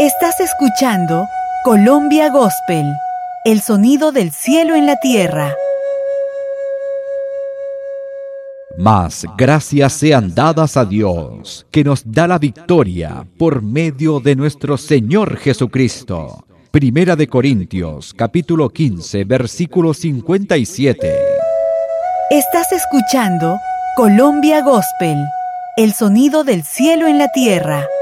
Estás escuchando Colombia Gospel, el sonido del cielo en la tierra. Mas gracias sean dadas a Dios, que nos da la victoria por medio de nuestro Señor Jesucristo. Primera de Corintios, capítulo 15, versículo 57. Estás escuchando Colombia Gospel, el sonido del cielo en la tierra.